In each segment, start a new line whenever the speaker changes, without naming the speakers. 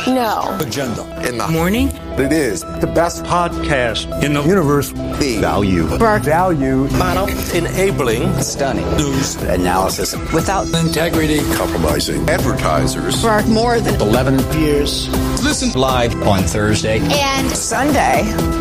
No.
Agenda.
In the morning?
It is the best podcast in the universe.
The
value.
value.
Model. Enabling.
Stunning.
News.
Analysis. Without
Integrity. Compromising. Advertisers.
For more than
11 years.
Listen
Live on Thursday
and Sunday.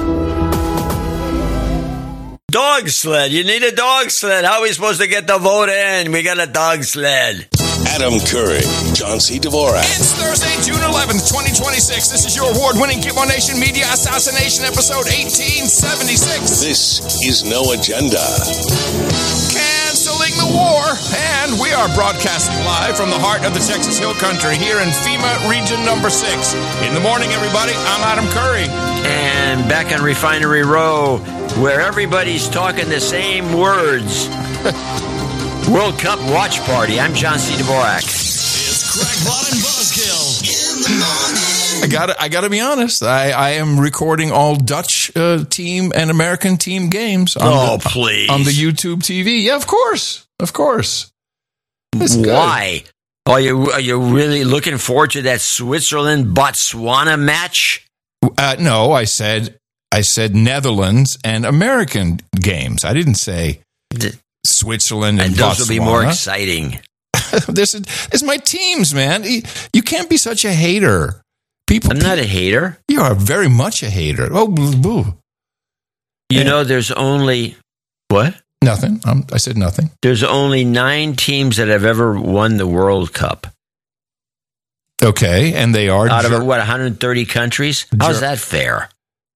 Dog sled. You need a dog sled. How are we supposed to get the vote in? We got a dog sled.
Adam Curry, John C. Dvorak.
It's Thursday, June 11th, 2026. This is your award-winning Gitmo Nation Media Assassination episode 1876.
This is No Agenda.
Canceling the war. And we are broadcasting live from the heart of the Texas Hill Country here in FEMA Region Number 6. In the morning, everybody, I'm Adam Curry.
And back on Refinery Row, where everybody's talking the same words. World Cup watch party. I'm John C. Dvorak.
It's Crackpot and Buzzkill in the morning. I gotta be honest. I am recording all Dutch team and American team games on
please.
On the YouTube TV. Yeah, of course.
Why? Are you really looking forward to that Switzerland-Botswana match?
No, I said Netherlands and American games. I didn't say Switzerland and
those
Botswana.
will be more exciting.
This is my teams, man. You can't be such a hater.
I'm not a hater.
You are very much a hater. Oh, boo.
You know, there's only... What?
Nothing. I said nothing.
There's only 9 teams that have ever won the World Cup.
Okay, and they are...
Out of, 130 countries? How's that fair?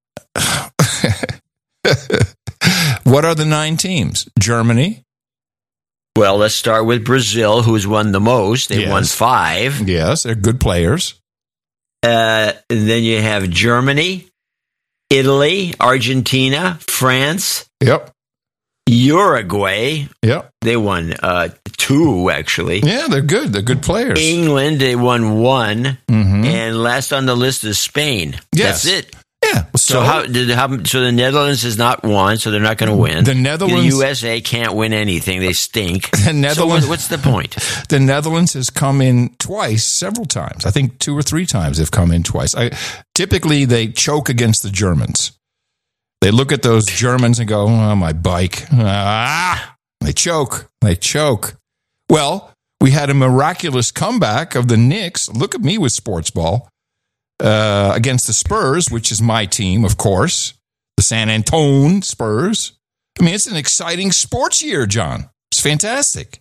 What are the 9 teams? Germany?
Well, let's start with Brazil, who's won the most. They won 5.
Yes, they're good players.
And then you have Germany, Italy, Argentina, France.
Yep.
Uruguay.
Yep.
They won 2, actually.
Yeah, they're good. They're good players.
England, they won 1. Mm-hmm. And last on the list is Spain.
Yes.
That's it.
Yeah.
So the Netherlands has not won, so they're not going to win.
The Netherlands,
the USA can't win anything; they stink.
The Netherlands.
So what's the point?
The Netherlands has come in twice, several times. I think 2 or 3 times they've come in twice. Typically, they choke against the Germans. They look at those Germans and go, "Oh, my bike!" They choke. Well, we had a miraculous comeback of the Knicks. Look at me with sports ball. Against the Spurs, which is my team, of course, the San Antonio Spurs. I mean, it's an exciting sports year, John. It's fantastic.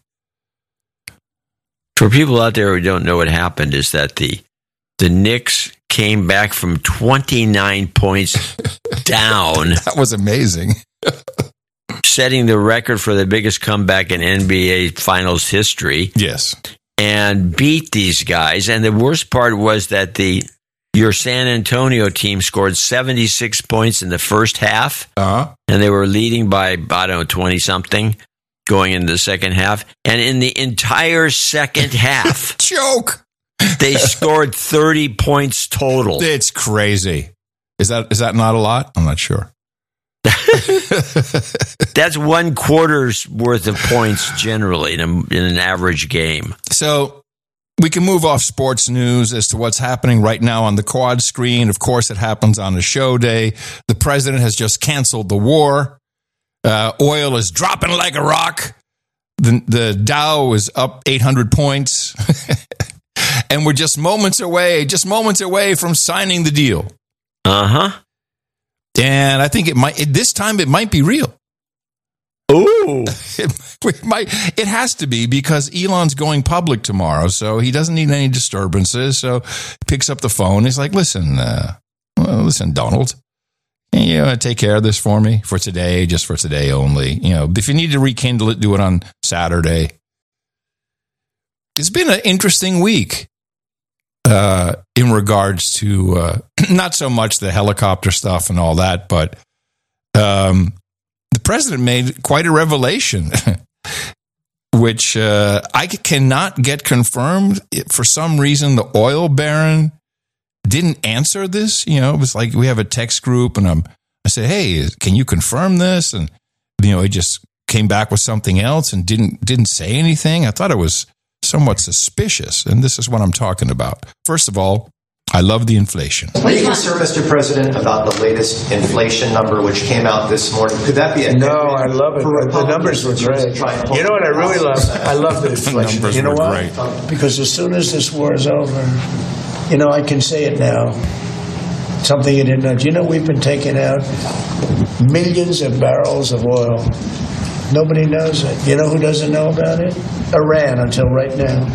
For people out there who don't know what happened, is that the Knicks came back from 29 points down.
That was amazing.
Setting the record for the biggest comeback in NBA Finals history.
Yes.
And beat these guys. And the worst part was that your San Antonio team scored 76 points in the first half, and they were leading by, 20-something going into the second half. And in the entire second half, they scored 30 points total.
It's crazy. Is that not a lot? I'm not sure.
That's 1 quarter's worth of points generally in an average game.
So... we can move off sports news as to what's happening right now on the quad screen. Of course, it happens on a show day. The president has just canceled the war. Oil is dropping like a rock. The Dow is up 800 points. And we're just moments away from signing the deal.
Uh-huh.
And I think this time it might be real.
Ooh.
It has to be, because Elon's going public tomorrow, so he doesn't need any disturbances. So he picks up the phone. He's like, listen, Donald, can you take care of this for me for today, just for today only? If you need to rekindle it, do it on Saturday. It's been an interesting week in regards to not so much the helicopter stuff and all that, but the president made quite a revelation, which I cannot get confirmed. For some reason, the oil baron didn't answer this. It was like we have a text group, and I said, hey, can you confirm this? And, he just came back with something else and didn't say anything. I thought it was somewhat suspicious, and this is what I'm talking about. First of all, I love the inflation.
Are you concerned, Mr. President, about the latest inflation number which came out this morning? Could that be a
No, I love it. The numbers were great. You know what I really love? I love the inflation.
numbers
You know
were
why?
great.
Because as soon as this war is over, I can say it now. Something you didn't know. We've been taking out millions of barrels of oil. Nobody knows it. You know who doesn't know about it? Iran, until right now.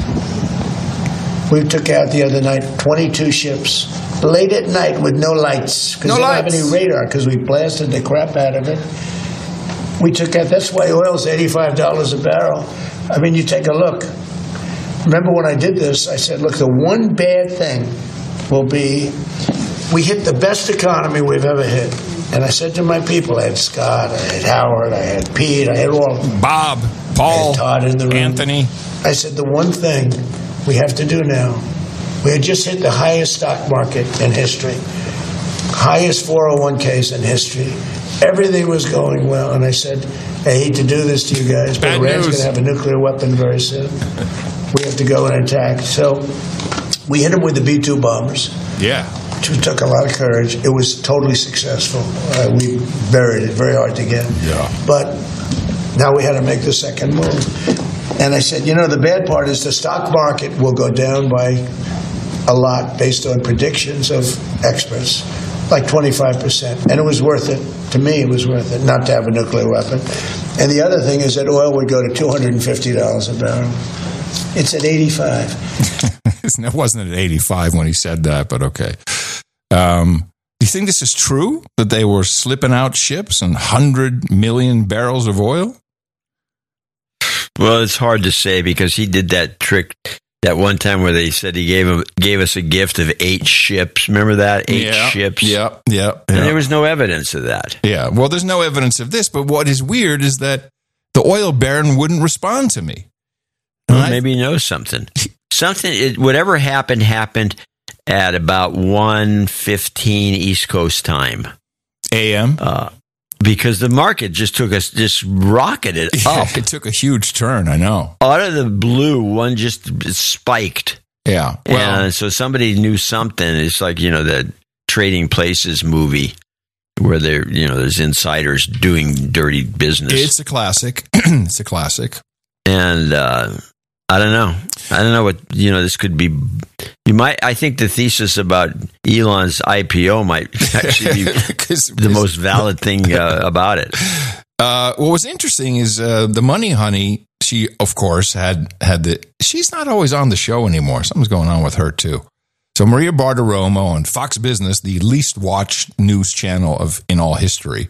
We took out the other night 22 ships, late at night with no lights. Because they don't have any radar, because we blasted the crap out of it. We took out, that's why oil's $85 a barrel. I mean, you take a look. Remember when I did this, I said, look, the one bad thing will be we hit the best economy we've ever hit. And I said to my people, I had Scott, I had Howard, I had Pete, I had all of them.
Bob, Paul,
Todd in the room.
Anthony.
I said, the one thing we have to do now, we had just hit the highest stock market in history, highest 401ks in history. Everything was going well. And I said, I hate to do this to you guys, but Iran's going to have a nuclear weapon very soon. We have to go and attack. So we hit them with the B-2 bombers.
Yeah.
Which took a lot of courage. It was totally successful. We buried it, very hard to get.
Yeah.
But now we had to make the second move. And I said, the bad part is the stock market will go down by a lot based on predictions of experts, like 25%. And it was worth it. To me, it was worth it not to have a nuclear weapon. And the other thing is that oil would go to $250 a barrel. It's at 85.
It wasn't at 85 when he said that, but okay. Do you think this is true, that they were slipping out ships and 100 million barrels of oil?
Well, it's hard to say because he did that trick that one time where they said he gave us a gift of 8 ships. Remember that? 8 ships?
Yeah.
And there was no evidence of that.
Yeah, well, there's no evidence of this, but what is weird is that the oil baron wouldn't respond to me.
Well, maybe he knows something. Whatever happened at about 1:15 East Coast time.
AM?
Because the market just rocketed up.
It took a huge turn, I know.
Out of the blue, one just spiked.
Yeah.
Well, and so somebody knew something. It's like, the Trading Places movie where there's insiders doing dirty business.
It's a classic. It's a classic.
And I don't know what, this could be. I think the thesis about Elon's IPO might actually be the most valid thing about it.
What was interesting is the Money Honey, she, of course, had she's not always on the show anymore. Something's going on with her, too. So Maria Bartiromo on Fox Business, the least watched news channel in all history,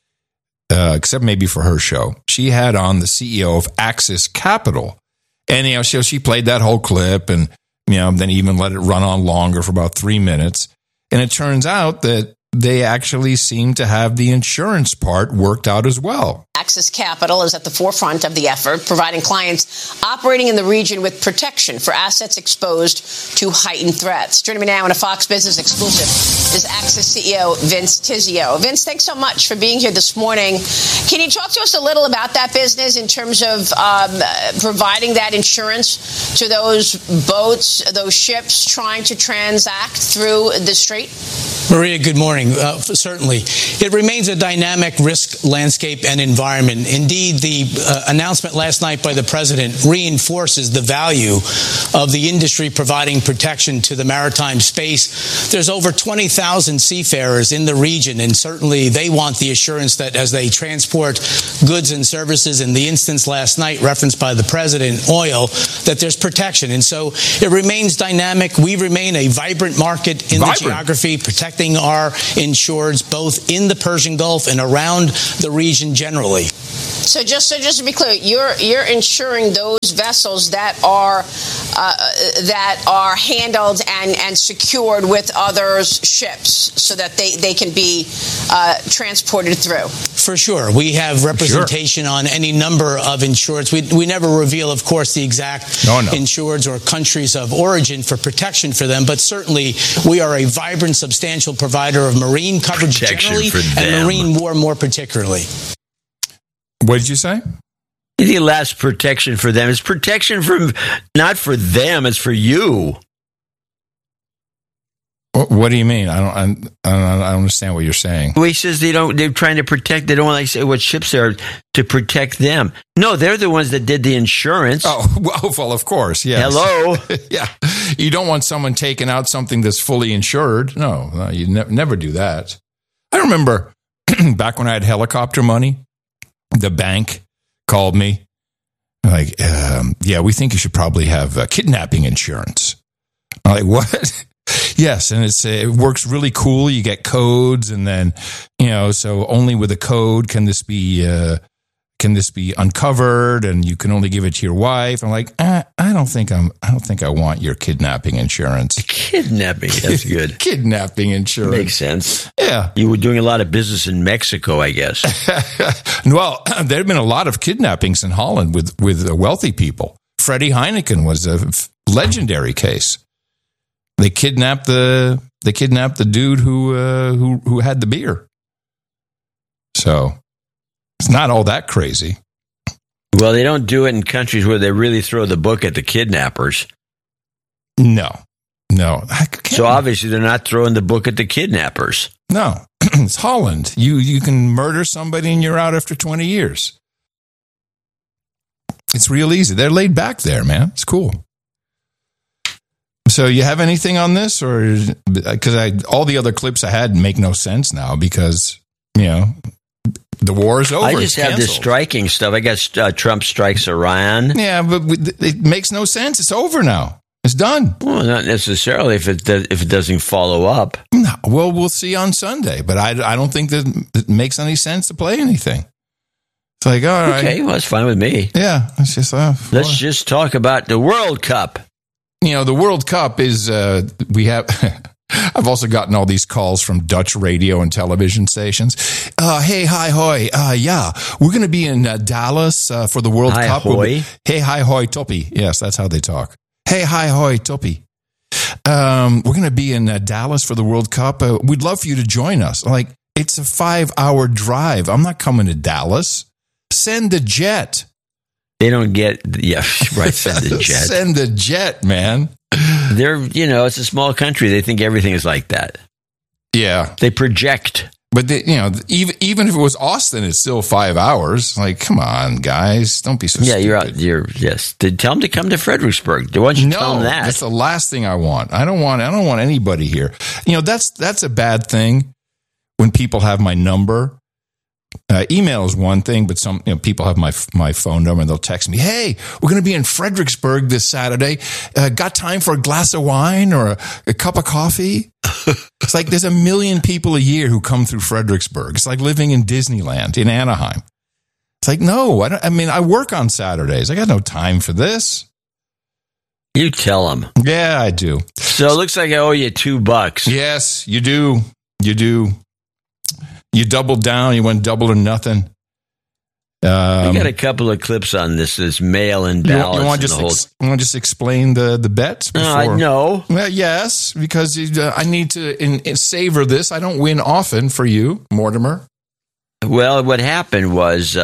except maybe for her show, she had on the CEO of Axis Capital. And, she played that whole clip and, then even let it run on longer for about 3 minutes. And it turns out that they actually seem to have the insurance part worked out as well.
Axis Capital is at the forefront of the effort, providing clients operating in the region with protection for assets exposed to heightened threats. Joining me now in a Fox Business exclusive is Axis CEO Vince Tizzio. Vince, thanks so much for being here this morning. Can you talk to us a little about that business in terms of providing that insurance to those boats, those ships trying to transact through the strait?
Maria, good morning. Certainly. It remains a dynamic risk landscape and environment. Indeed, the announcement last night by the president reinforces the value of the industry providing protection to the maritime space. There's over 20,000 seafarers in the region, and certainly they want the assurance that as they transport goods and services, in the instance last night referenced by the president, oil, that there's protection. And so it remains dynamic. We remain a vibrant market in the geography, protecting our insureds both in the Persian Gulf and around the region generally.
So just to be clear, you're insuring those vessels that are handled and secured with others' ships so that they can be transported through.
For sure. We have representation on any number of insureds. We never reveal, of course, the exact insureds or countries of origin for protection for them, but certainly we are a vibrant, substantial provider of marine coverage generally and marine war more particularly.
What did you say?
The last protection for them is protection from, not for them, it's for you.
What do you mean? I don't understand what you're saying.
Well, he says they're trying to protect, they don't want to say what ships they are to protect them. No, they're the ones that did the insurance.
Oh, well, of course, yes.
Hello?
Yeah. You don't want someone taking out something that's fully insured. No, you never do that. I remember back when I had helicopter money, the bank called me like, yeah, we think you should probably have kidnapping insurance. I'm like, what? Yes, and it works really cool. You get codes, and then so only with a code can this be uncovered, and you can only give it to your wife. I'm like, I don't think I want your kidnapping insurance.
Kidnapping, that's good.
Kidnapping insurance
makes sense.
Yeah,
you were doing a lot of business in Mexico, I guess.
Well, there have been a lot of kidnappings in Holland with wealthy people. Freddie Heineken was a legendary case. They kidnapped the dude who had the beer. So it's not all that crazy.
Well, they don't do it in countries where they really throw the book at the kidnappers.
No.
So obviously they're not throwing the book at the kidnappers.
No, it's Holland. You can murder somebody and you're out after 20 years. It's real easy. They're laid back there, man. It's cool. So you have anything on this, or because all the other clips I had make no sense now because the war is over.
I just have this striking stuff. I got Trump strikes Iran.
Yeah, but it makes no sense. It's over now. It's done.
Well, not necessarily if it doesn't follow up.
No. Well, we'll see on Sunday, but I don't think that it makes any sense to play anything. It's like, all right,
okay, well, it's fine with me.
Yeah, it's just
let's just talk about the World Cup.
The World Cup is, we have, I've also gotten all these calls from Dutch radio and television stations. Hey, hi, hoy. Yeah, we're going to be in Dallas for the World Cup.
Hoy.
Hey, hi, hoy, toppie. Yes, that's how they talk. Hey, hi, hoy, toppie. We're going to be in Dallas for the World Cup. We'd love for you to join us. Like, it's a 5-hour drive. I'm not coming to Dallas. Send a jet.
They don't get, right, send a jet.
Send a jet, man.
They're, it's a small country. They think everything is like that.
Yeah.
They project.
But, even if it was Austin, it's still 5 hours. Like, come on, guys. Don't be so stupid.
Yes. Tell them to come to Fredericksburg. Why don't you tell them that?
That's the last thing I want. I don't want anybody here. That's a bad thing when people have my number. Email is one thing, but some people have my phone number and they'll text me, hey, we're going to be in Fredericksburg this Saturday. Got time for a glass of wine or a cup of coffee? It's like there's 1 million people a year who come through Fredericksburg. It's like living in Disneyland in Anaheim. It's like, no, I work on Saturdays. I got no time for this.
You tell them.
Yeah, I do.
So it looks like I owe you $2.
Yes, you do. You do. You doubled down. You went double or nothing.
I got a couple of clips on this mail-in ballots.
You want to just explain the bet?
No.
Well, yes, because I need to savor this. I don't win often for you, Mortimer.
Well, what happened was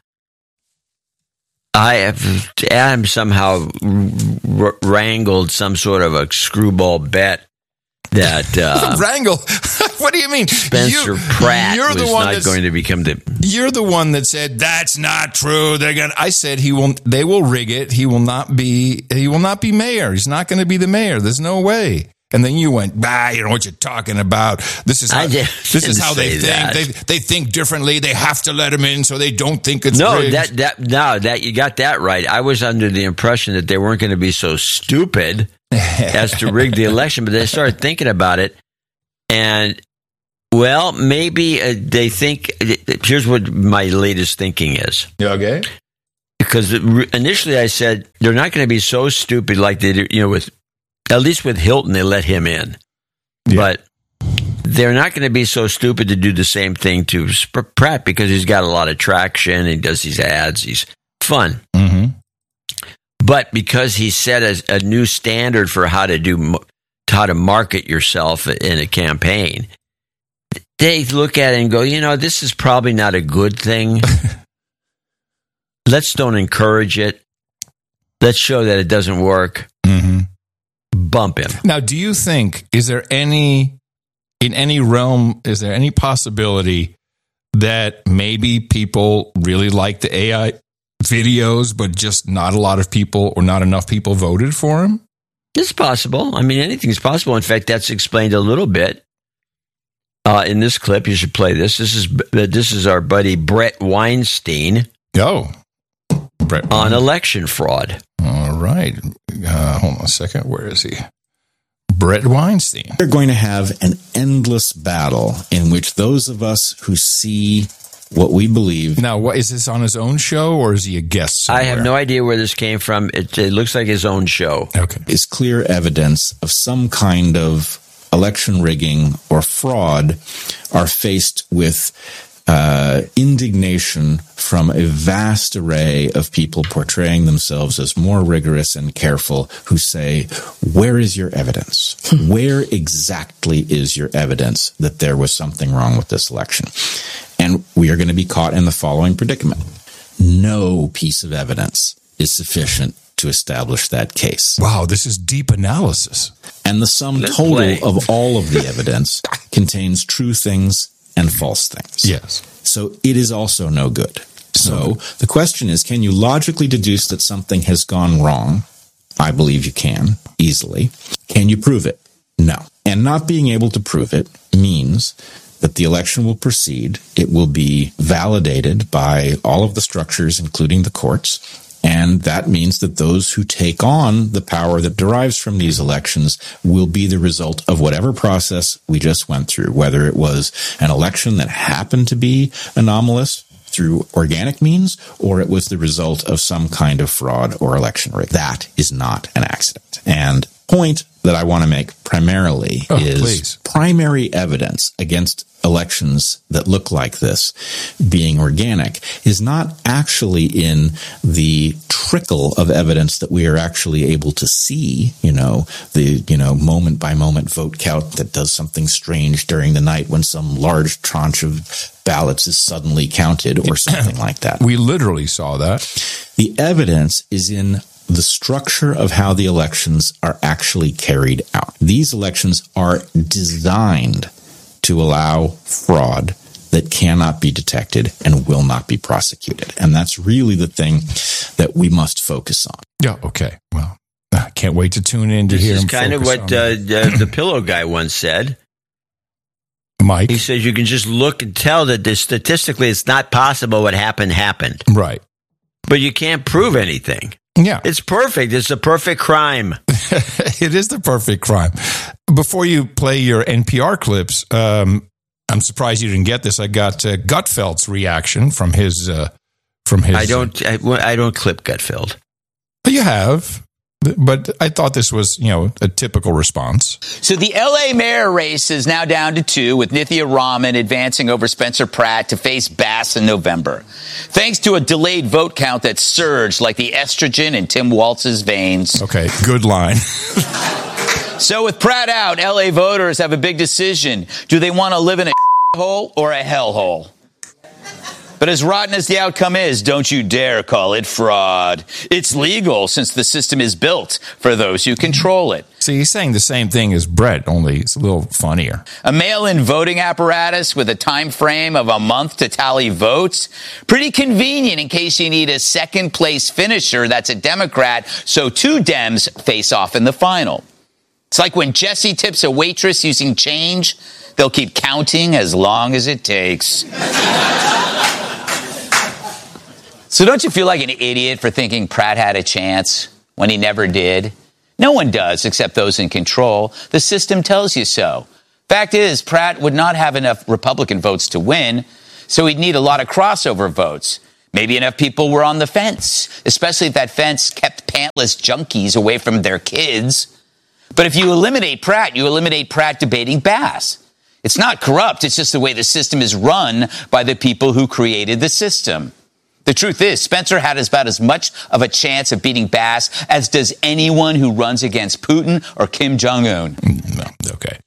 Adam somehow wrangled some sort of a screwball bet that
wrangle. What do you mean?
Spencer Pratt was not going to become the.
You're the one that said that's not true. I said they will rig it. He will not be mayor. He's not going to be the mayor. There's no way. And then you went, you know what you're talking about. This is how they think. They think differently. They have to let him in so they don't think it's rigged.
that you got that right. I was under the impression that they weren't going to be so stupid as to rig the election, but they started thinking about it. And, well, maybe they think, here's what my latest thinking is.
Okay.
Because initially I said, they're not going to be so stupid like they do, at least with Hilton, they let him in. Yeah. But they're not going to be so stupid to do the same thing to Pratt because he's got a lot of traction. He does these ads. He's fun.
Mm-hmm.
But because he set a new standard for how to market yourself in a campaign, they look at it and go, this is probably not a good thing. Let's don't encourage it. Let's show that it doesn't work.
Mm-hmm.
bump him.
Now, do you think, is there any possibility that maybe people really like the AI videos, but just not a lot of people or not enough people voted for him?
It's possible. I mean, anything's possible. In fact, that's explained a little bit in this clip. You should play this. This is our buddy Brett Weinstein.
Oh, Brett
on election fraud.
All right. Hold on a second. Where is he? Brett Weinstein.
They're going to have an endless battle in which those of us who see what we believe.
Now, what is this on his own show or is he a guest somewhere?
I have no idea where this came from. It looks like his own show.
Okay.
Is clear evidence of some kind of election rigging or fraud are faced with indignation from a vast array of people portraying themselves as more rigorous and careful, who say, where is your evidence? Where exactly is your evidence that there was something wrong with this election? And we are going to be caught in the following predicament. No piece of evidence is sufficient to establish that case.
Wow, this is deep analysis.
And the sum total of all of the evidence contains true things and false things.
Yes.
So it is also no good. So the question is, can you logically deduce that something has gone wrong? I believe you can, easily. Can you prove it? No. And not being able to prove it means that the election will proceed. It will be validated by all of the structures, including the courts. And that means that those who take on the power that derives from these elections will be the result of whatever process we just went through, whether it was an election that happened to be anomalous through organic means, or it was the result of some kind of fraud or election rig. That is not an accident. And the point that I want to make primarily is primary evidence against elections that look like this being organic is not actually in the trickle of evidence that we are actually able to see, the moment by moment vote count that does something strange during the night when some large tranche of ballots is suddenly counted or something like that.
We literally saw that.
The evidence is in the structure of how the elections are actually carried out. These elections are designed to allow fraud that cannot be detected and will not be prosecuted. And that's really the thing that we must focus on.
Yeah, okay. Well, I can't wait to tune in to hear him.
This is kind of what the Pillow guy once said.
Mike?
He says you can just look and tell that statistically it's not possible what happened.
Right.
But you can't prove anything.
Yeah.
It's perfect. It's a perfect crime.
It is the perfect crime. Before you play your NPR clips, I'm surprised you didn't get this. I got Gutfeld's reaction from his. I
don't clip Gutfeld.
You have, but I thought this was a typical response.
So the L.A. mayor race is now down to 2, with Nithya Raman advancing over Spencer Pratt to face Bass in November, thanks to a delayed vote count that surged like the estrogen in Tim Walz's veins.
Okay, good line.
So with Pratt out, L.A. voters have a big decision. Do they want to live in a hole or a hellhole? But as rotten as the outcome is, don't you dare call it fraud. It's legal since the system is built for those who control it.
See, he's saying the same thing as Brett, only it's a little funnier.
A mail-in voting apparatus with a time frame of a month to tally votes. Pretty convenient in case you need a second-place finisher that's a Democrat, so 2 Dems face off in the final. It's like when Jesse tips a waitress using change, they'll keep counting as long as it takes. So don't you feel like an idiot for thinking Pratt had a chance when he never did? No one does except those in control. The system tells you so. Fact is, Pratt would not have enough Republican votes to win, so he'd need a lot of crossover votes. Maybe enough people were on the fence, especially if that fence kept pantless junkies away from their kids. But if you eliminate Pratt, you eliminate Pratt debating Bass. It's not corrupt. It's just the way the system is run by the people who created the system. The truth is, Spencer had about as much of a chance of beating Bass as does anyone who runs against Putin or Kim Jong-un.
Okay.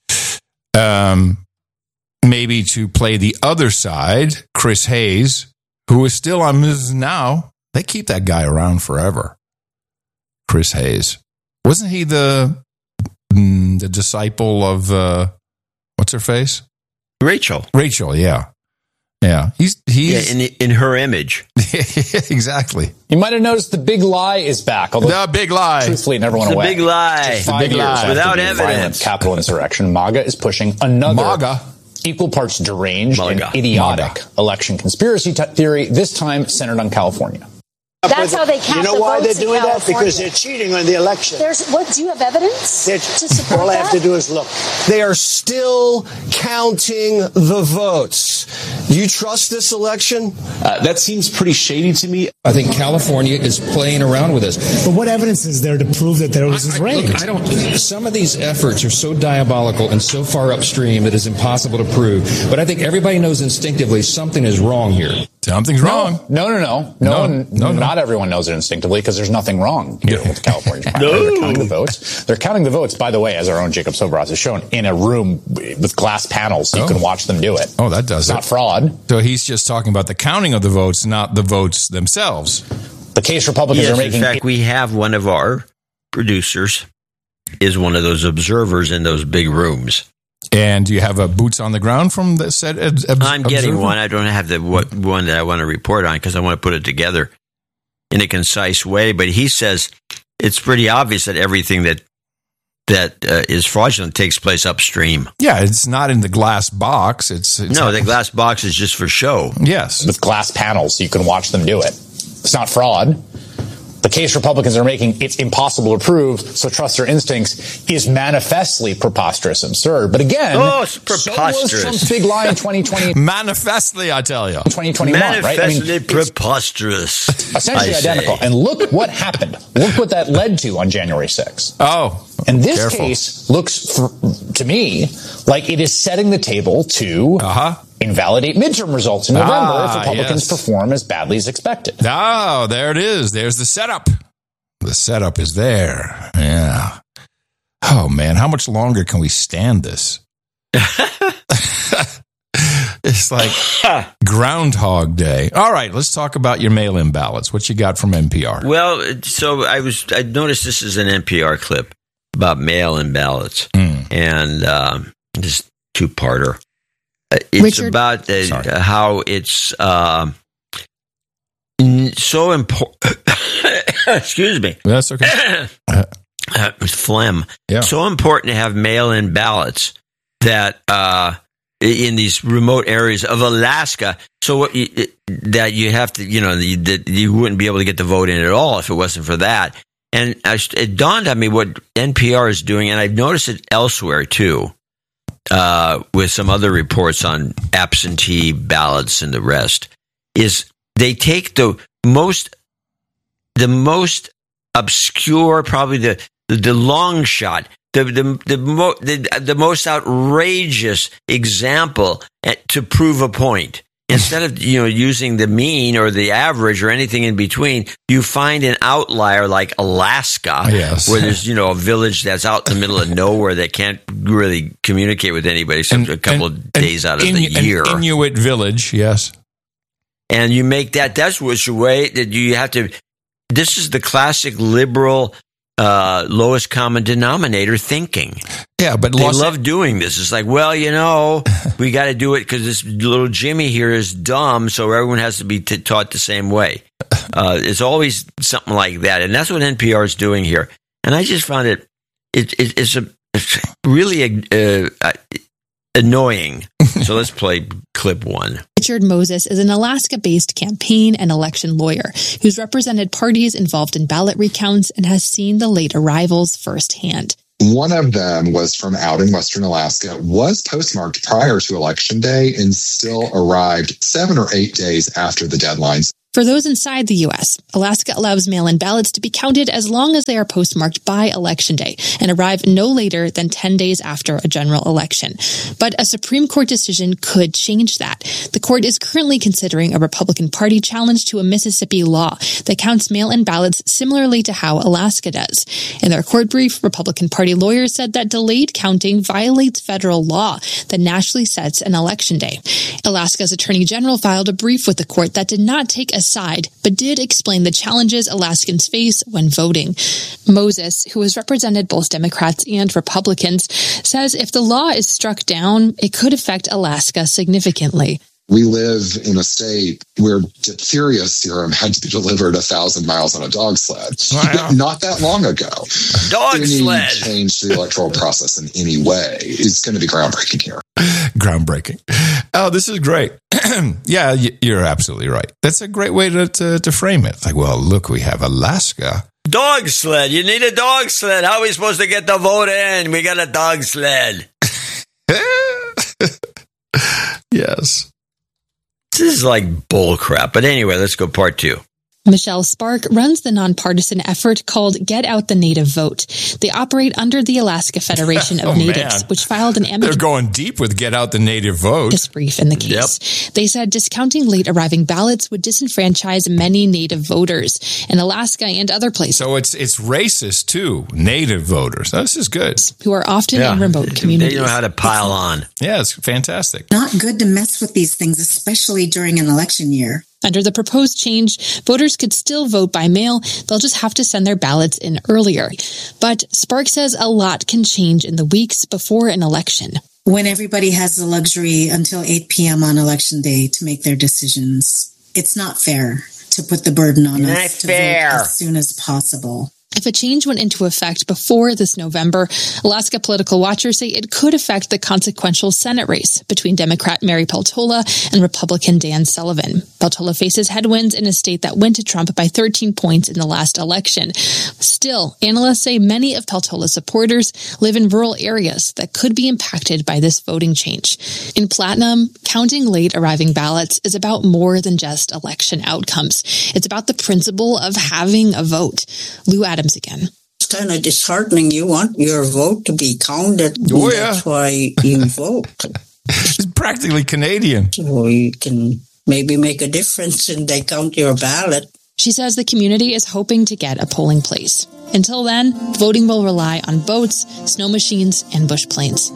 Maybe to play the other side, Chris Hayes, who is still on Mrs. Now. They keep that guy around forever. Chris Hayes. Wasn't he the the disciple of what's her face?
Rachel.
Rachel, yeah. He's
in her image.
Exactly.
You might have noticed the big lie is back.
The big lie.
Truthfully, it never went away.
The big lie.
Just 5 years after
without
the
evidence.
violent Capitol insurrection, MAGA is pushing another equal parts deranged and idiotic election conspiracy theory, this time centered on California.
That's how they count.
You know
the
why they're
votes in
doing that?
California.
Because they're cheating on the election.
Do you have evidence to support
all I have
that?
to do is look.
They are still counting the votes. Do you trust this election?
That seems pretty shady to me.
I think California is playing around with us.
But what evidence is there to prove that there was rigged?
Some of these efforts are so diabolical and so far upstream it is impossible to prove. But I think everybody knows instinctively something is wrong here.
Something's wrong.
No. Not everyone knows it instinctively because there's nothing wrong here with California's primary. They're counting the votes. They're counting the votes, by the way, as our own Jacob Sobras has shown, in a room with glass panels so you can watch them do it.
Oh, that does
It's not fraud.
So he's just talking about the counting of the votes, not the votes themselves.
The case Republicans are making.
In fact, we have one of our producers is one of those observers in those big rooms.
And do you have a boots on the ground from the said
I'm getting one. I don't have the one that I want to report on because I want to put it together in a concise way. But he says it's pretty obvious that everything that is fraudulent takes place upstream.
Yeah, it's not in the glass box. It's
no, the glass box is just for show.
Yes.
With glass panels so you can watch them do it. It's not fraud. The case Republicans are making, it's impossible to prove, so trust their instincts, is manifestly preposterous and absurd. But again,
it's preposterous.
So was Trump's big lie in 2020.
Manifestly, I tell you.
2021,
manifestly
right?
preposterous.
Essentially identical. And look what happened. Look what that led to on January 6th.
Oh.
And this case looks, to me, like it is setting the table to invalidate midterm results in November if Republicans perform as badly as expected.
Oh, there it is. There's the setup. The setup is there. Yeah. Oh, man. How much longer can we stand this? It's like Groundhog Day. All right, let's talk about your mail-in ballots. What you got from NPR?
Well, so I noticed this is an NPR clip about mail-in ballots, and this two-parter. It's
Richard?
about how it's so important. Excuse me.
That's okay.
Phlegm.
Yeah.
So important to have mail-in ballots that in these remote areas of Alaska, so that you have to, that you wouldn't be able to get the vote in at all if it wasn't for that. And it dawned on me what NPR is doing, and I've noticed it elsewhere too, with some other reports on absentee ballots and the rest, is they take the most obscure, probably the long shot, the most outrageous example to prove a point. Instead of using the mean or the average or anything in between, you find an outlier like Alaska, where there's a village that's out in the middle of nowhere that can't really communicate with anybody except a couple of days out of the year.
An Inuit village, yes.
And you make that's which way that you have to. This is the classic liberal lowest common denominator thinking.
Yeah, but
they love doing this. It's like, well, we got to do it because this little Jimmy here is dumb, so everyone has to be taught the same way. It's always something like that, and that's what NPR is doing here. And I just found it's really annoying. So let's play clip one.
Richard Moses is an Alaska-based campaign and election lawyer who's represented parties involved in ballot recounts and has seen the late arrivals firsthand.
One of them was from out in Western Alaska, was postmarked prior to Election Day and still arrived 7 or 8 days after the deadlines.
For those inside the U.S., Alaska allows mail-in ballots to be counted as long as they are postmarked by Election Day and arrive no later than 10 days after a general election. But a Supreme Court decision could change that. The court is currently considering a Republican Party challenge to a Mississippi law that counts mail-in ballots similarly to how Alaska does. In their court brief, Republican Party lawyers said that delayed counting violates federal law that nationally sets an election day. Alaska's Attorney General filed a brief with the court that did not take a aside, but did explain the challenges Alaskans face when voting. Moses, who has represented both Democrats and Republicans, says if the law is struck down, it could affect Alaska significantly.
We live in a state where diphtheria serum had to be delivered 1,000 miles on a dog sled.
Wow.
Not that long ago.
Dog sled.
Change the electoral process in any way is going to be groundbreaking here.
Groundbreaking. Oh, this is great. Yeah, you're absolutely right. That's a great way to frame it. Like, well, look, we have Alaska.
Dog sled. You need a dog sled. How are we supposed to get the vote in? We got a dog sled.
Yes.
This is like bull crap. But anyway, let's go part 2.
Michelle Spark runs the nonpartisan effort called Get Out the Native Vote. They operate under the Alaska Federation of Natives, which filed an amicus.
They're going deep with Get Out the Native Vote.
Brief in the case. Yep. They said discounting late arriving ballots would disenfranchise many Native voters in Alaska and other places.
So it's racist too, Native voters. This is good.
Who are often in remote communities.
They know how to pile on.
Yeah, it's fantastic.
Not good to mess with these things, especially during an election year.
Under the proposed change, voters could still vote by mail. They'll just have to send their ballots in earlier. But Spark says a lot can change in the weeks before an election.
When everybody has the luxury until 8 p.m. on election day to make their decisions, it's not fair to put the burden on us to vote as soon as possible.
If a change went into effect before this November, Alaska political watchers say it could affect the consequential Senate race between Democrat Mary Peltola and Republican Dan Sullivan. Peltola faces headwinds in a state that went to Trump by 13 points in the last election. Still, analysts say many of Peltola's supporters live in rural areas that could be impacted by this voting change. In Platinum, counting late arriving ballots is about more than just election outcomes. It's about the principle of having a vote. Lou Adams again.
It's kind of disheartening. You want your vote to be counted.
Oh, yeah.
That's why you vote.
It's practically Canadian.
So you can maybe make a difference and they count your ballot.
She says the community is hoping to get a polling place. Until then, voting will rely on boats, snow machines, and bush planes.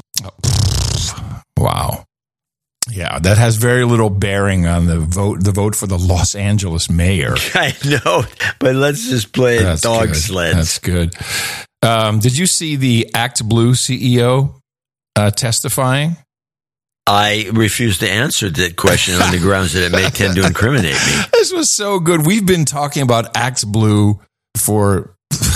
Wow. Yeah, that has very little bearing on the vote for the Los Angeles mayor.
I know, but let's just play dog sleds.
That's good. Did you see the Act Blue CEO testifying?
I refuse to answer that question on the grounds that it may tend to incriminate me.
This was so good. We've been talking about Act Blue for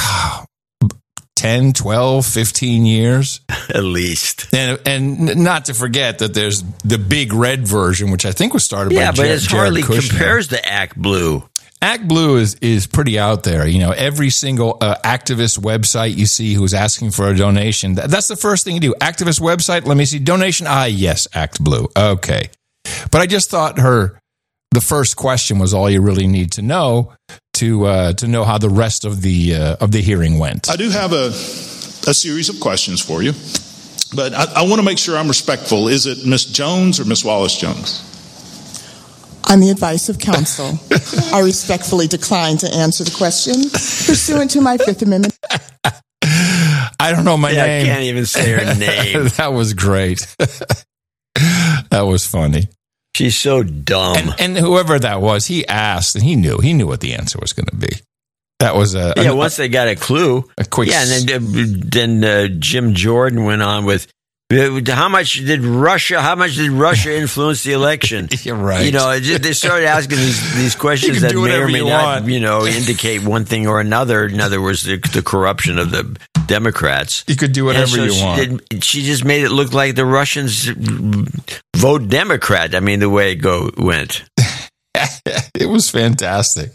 10, 12, 15 years.
At least.
And not to forget that there's the big red version, which I think was started by Jared Kushner. Yeah, but it hardly
compares to Act Blue.
Act Blue is pretty out there. You know, every single activist website you see who's asking for a donation, that's the first thing you do. Activist website, let me see, donation? Yes, Act Blue. Okay. But I just thought the first question was all you really need to know to know how the rest of the hearing went.
I do have a series of questions for you, but I want to make sure I'm respectful. Is it Ms. Jones or Ms. Wallace-Jones?
On the advice of counsel, I respectfully decline to answer the question pursuant to my Fifth Amendment.
I don't know my name.
I can't even say her name.
That was great. That was funny.
She's so dumb.
And whoever that was, he asked, and he knew what the answer was going to be. That was
once they got a clue.
A quick.
Yeah, and then Jim Jordan went on with, how much did Russia influence the election?
You're right.
You know, they started asking these questions that may or may not, indicate one thing or another. In other words, the corruption of the Democrats.
You could do whatever you want.
She just made it look like the Russians vote Democrat. I mean, the way it went.
It was fantastic.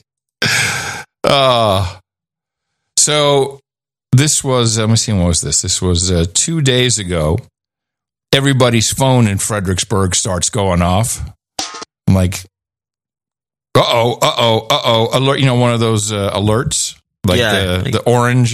So this was, let me see, when was this? This was 2 days ago. Everybody's phone in Fredericksburg starts going off. I'm like, uh-oh, alert, one of those alerts, like the orange